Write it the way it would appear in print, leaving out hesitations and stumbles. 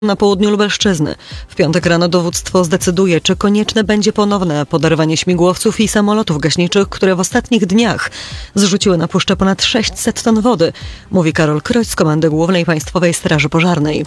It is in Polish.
na południu Lubelszczyzny. W piątek rano dowództwo zdecyduje, czy konieczne będzie ponowne podarowanie śmigłowców i samolotów gaśniczych, które w ostatnich dniach zrzuciły na puszczę ponad 600 ton wody, mówi Karol Kroś z Komendy Głównej Państwowej Straży Pożarnej.